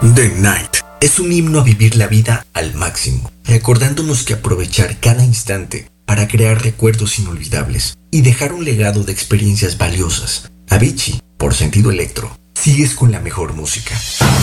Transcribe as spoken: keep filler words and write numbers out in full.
The Night es un himno a vivir la vida al máximo, recordándonos que aprovechar cada instante para crear recuerdos inolvidables y dejar un legado de experiencias valiosas. Avicii, por Sentido Electro, sigues con la mejor música.